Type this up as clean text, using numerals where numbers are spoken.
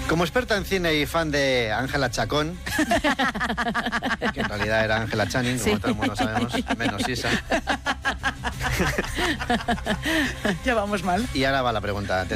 Como experta en cine y fan de Ángela Chacón, que en realidad era Ángela Channing, como todo el mundo sabemos, menos Isa. Ya vamos mal. Y ahora va la pregunta.